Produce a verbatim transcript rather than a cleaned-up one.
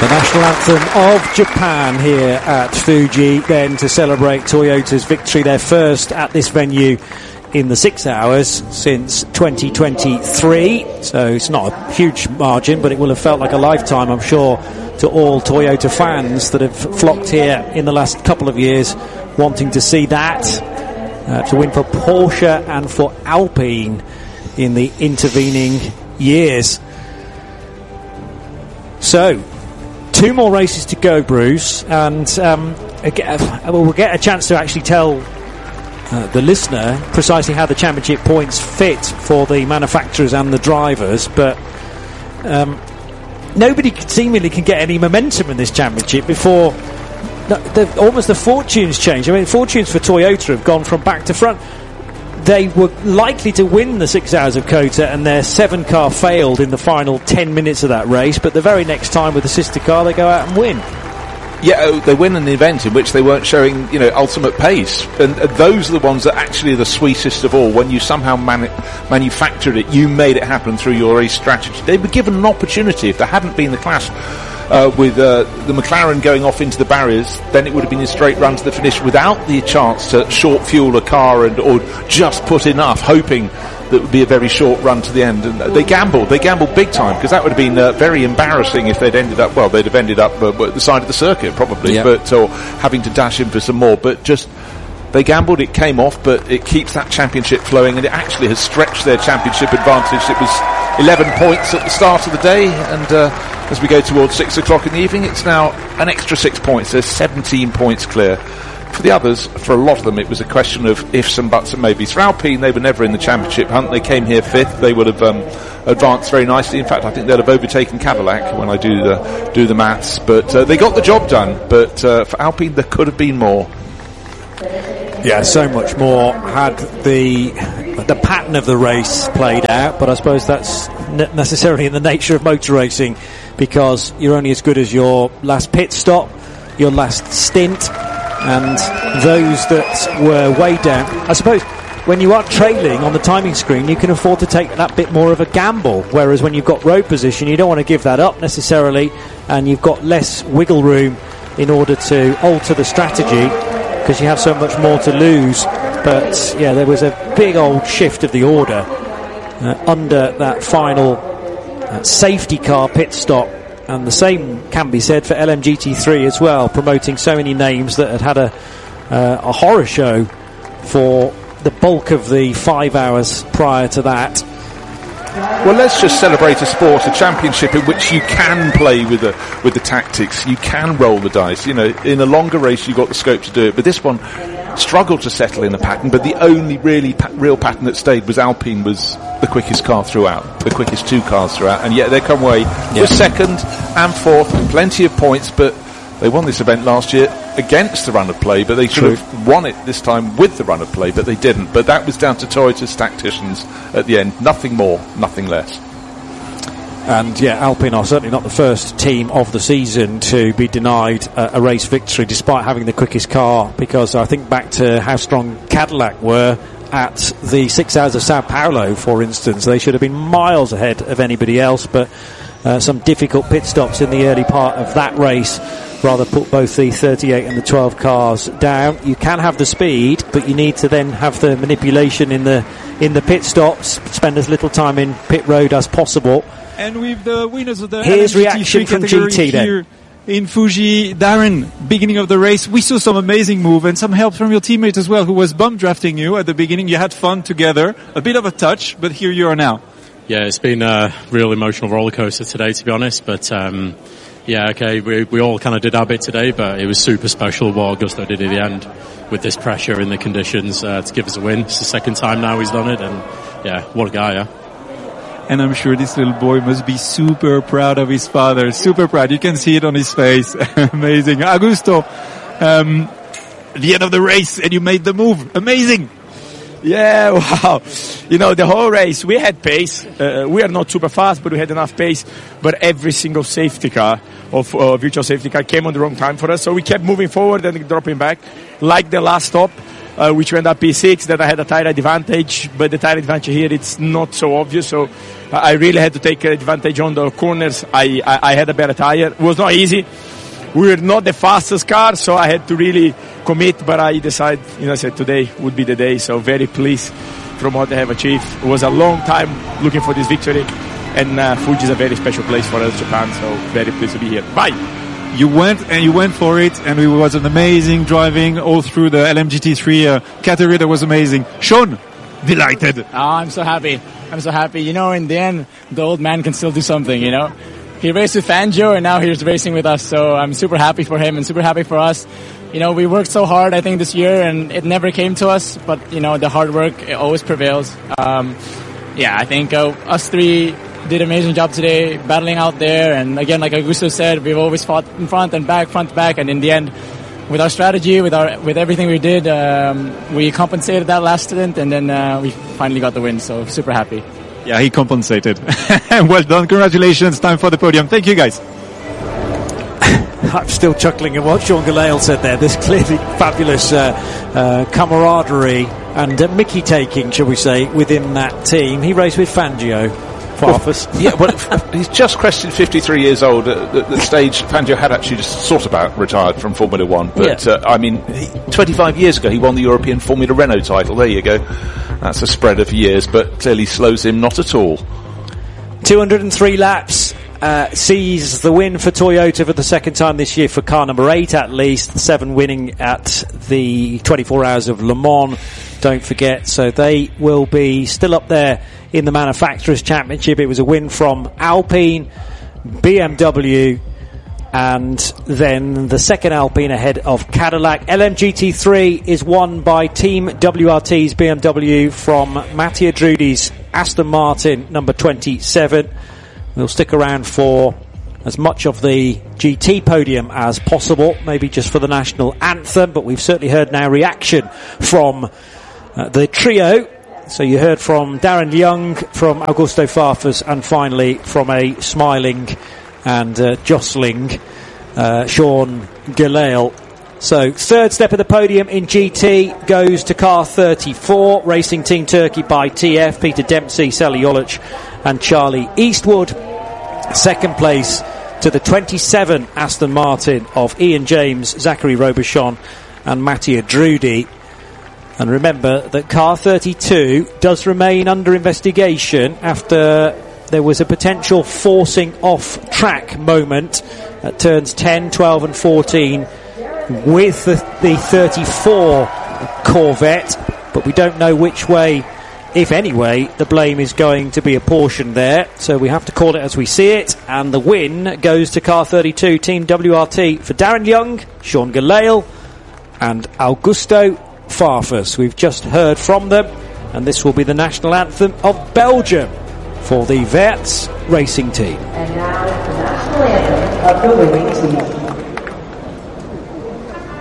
The national anthem of Japan here at Fuji, then to celebrate Toyota's victory, their first at this venue in the six hours since twenty twenty-three. So it's not a huge margin, but it will have felt like a lifetime, I'm sure, to all Toyota fans that have flocked here in the last couple of years wanting to see that, uh, to win for Porsche and for Alpine in the intervening years. So, two more races to go, Bruce, and um, we'll get a chance to actually tell uh, the listener precisely how the championship points fit for the manufacturers and the drivers, but um, nobody seemingly can get any momentum in this championship before the, the, almost the fortunes change. I mean, fortunes for Toyota have gone from back to front. They were likely to win the six hours of Kota, and their seven car failed in the final ten minutes of that race, but the very next time with the sister car they go out and win. Yeah, they win an event in which they weren't showing, you know, ultimate pace, and, and those are the ones that actually are the sweetest of all. When you somehow manu- manufactured it, you made it happen through your race strategy. They were given an opportunity. If there hadn't been the clash Uh, with uh, the McLaren going off into the barriers, then it would have been a straight run to the finish without the chance to short fuel a car and or just put enough, hoping that it would be a very short run to the end. And they gambled, they gambled big time, because that would have been uh, very embarrassing if they'd ended up, well, they'd have ended up uh, at the side of the circuit probably, yep. but or having to dash in for some more. But just they gambled, it came off, but it keeps that championship flowing, and it actually has stretched their championship advantage. It was eleven points at the start of the day, and uh, as we go towards six o'clock in the evening, it's now an extra six points. There's seventeen points clear. For the others, for a lot of them, it was a question of ifs and buts and maybes. For Alpine, they were never in the championship hunt. They came here fifth. They would have um, advanced very nicely. In fact, I think they'd have overtaken Cadillac when I do the do the maths. But uh, they got the job done. But uh, for Alpine, there could have been more. Yeah, so much more had the the pattern of the race played out, but I suppose that's not necessarily in the nature of motor racing, because you're only as good as your last pit stop, your last stint, and those that were way down. I suppose when you are trailing on the timing screen, you can afford to take that bit more of a gamble, whereas when you've got road position, you don't want to give that up necessarily, and you've got less wiggle room in order to alter the strategy, because you have so much more to lose. But yeah, there was a big old shift of the order uh, under that final uh, safety car pit stop, and the same can be said for L M G T three as well, promoting so many names that had had a uh, a horror show for the bulk of the five hours prior to that. Well, let's just celebrate a sport, a championship in which you can play with the with the tactics. You can roll the dice. You know, in a longer race, you've got the scope to do it. But this one struggled to settle in a pattern. But the only really pa- real pattern that stayed was Alpine was the quickest car throughout, the quickest two cars throughout, and yet they come away yeah. with second and fourth, plenty of points. But they won this event last year against the run of play, but they should True. have won it this time with the run of play, but they didn't. But that was down to Toyota's tacticians at the end. Nothing more, nothing less. And yeah, Alpine are certainly not the first team of the season to be denied a, a race victory despite having the quickest car, because I think back to how strong Cadillac were at the six hours of Sao Paulo, for instance. They should have been miles ahead of anybody else, but uh, some difficult pit stops in the early part of that race rather put both the thirty-eight and the twelve cars down. You can have the speed, but you need to then have the manipulation in the in the pit stops, spend as little time in pit road as possible. And with the winners of the Here's reaction from G T here then. In Fuji, Darren, beginning of the race, we saw some amazing move and some help from your teammate as well, who was bum drafting you at the beginning. You had fun together, a bit of a touch, but here you are now. Yeah, it's been a real emotional roller coaster today, to be honest, but um yeah, okay, we we all kind of did our bit today, but it was super special what Augusto did at the end with this pressure in the conditions uh, to give us a win. It's the second time now he's done it, and yeah, what a guy, yeah. And I'm sure this little boy must be super proud of his father, super proud. You can see it on his face. Amazing. Augusto, um, the end of the race, and you made the move. Amazing. Yeah, wow. You know, the whole race, we had pace. Uh, we are not super fast, but we had enough pace. But every single safety car, of uh, virtual safety car, came on the wrong time for us. So we kept moving forward and dropping back. Like the last stop, uh, which went up P six, that I had a tire advantage, but the tire advantage here, it's not so obvious, so I really had to take advantage on the corners. I, I, I had a better tire. It was not easy. We were not the fastest car, so I had to really commit, but I decided, you know, I said today would be the day, so very pleased from what they have achieved. It was a long time looking for this victory, and uh, Fuji is a very special place for us, Japan, so very pleased to be here. Bye! You went and you went for it, and it was an amazing driving all through the L M G T three uh, category. That was amazing. Sean, delighted. Oh, I'm so happy. I'm so happy. You know, in the end, the old man can still do something, you know. He raced with Fangio, and now he's racing with us, so I'm super happy for him and super happy for us. You know, we worked so hard, I think, this year, and it never came to us, but, you know, the hard work, it always prevails. Um, yeah, I think uh, us three did an amazing job today, battling out there, and again, like Augusto said, we've always fought in front and back, front to back, and in the end, with our strategy, with our with everything we did, um, we compensated that last stint, and then uh, we finally got the win, so super happy. Yeah, he compensated. Well done. Congratulations. Time for the podium. Thank you, guys. I'm still chuckling at what Sean Gelael said there. There's clearly fabulous uh, uh, camaraderie and uh, Mickey taking, shall we say, within that team. He raced with Fangio. Farfus. Well, yeah, well, he's just crested fifty-three years old. At the, the stage, Fangio had actually just sort about retired from Formula One. But, yeah. uh, I mean, he, twenty-five years ago, he won the European Formula Renault title. There you go. That's a spread of years, but clearly slows him not at all. two hundred three laps. Uh, sees the win for Toyota for the second time this year for car number eight at least. Seven winning at the twenty-four Hours of Le Mans, don't forget. So they will be still up there in the Manufacturers' Championship. It was a win from Alpine, B M W, and then the second Alpine ahead of Cadillac. L M G T three is won by Team W R T's B M W from Mattia Drudi's Aston Martin, number twenty-seven. We'll stick around for as much of the G T podium as possible, maybe just for the national anthem, but we've certainly heard now reaction from uh, the trio. So you heard from Darren Young, from Augusto Farfus, and finally from a smiling and uh, jostling uh, Sean Gelael. So third step of the podium in G T goes to car thirty-four, Racing Team Turkey by T F, Peter Dempsey, Sally Jolic and Charlie Eastwood. Second place to the twenty-seven Aston Martin of Ian James, Zachary Robichon and Mattia Drudi. And remember that car thirty-two does remain under investigation after there was a potential forcing off track moment at turns ten, twelve and fourteen with the, the thirty-four Corvette, but we don't know which way, if any way, the blame is going to be apportioned there, so we have to call it as we see it, and the win goes to car thirty-two, Team W R T, for Darren Young, Sean Gelael and Augusto Farfus. We've just heard from them, and this will be the national anthem of Belgium for the Weerts Racing Team. And now the national anthem of the winning team.